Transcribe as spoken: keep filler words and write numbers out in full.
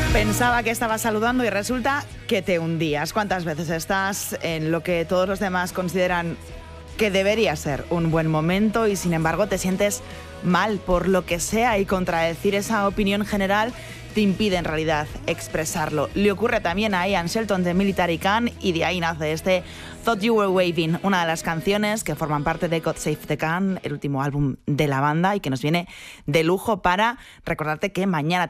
Pensaba que estabas saludando y resulta que te hundías. ¿Cuántas veces estás en lo que todos los demás consideran que debería ser un buen momento y sin embargo te sientes mal por lo que sea y contradecir esa opinión general te impide en realidad expresarlo? Le ocurre también a Ian Shelton de Military Can y de ahí nace este Thought You Were Waving, una de las canciones que forman parte de God Save the Can, el último álbum de la banda y que nos viene de lujo para recordarte que mañana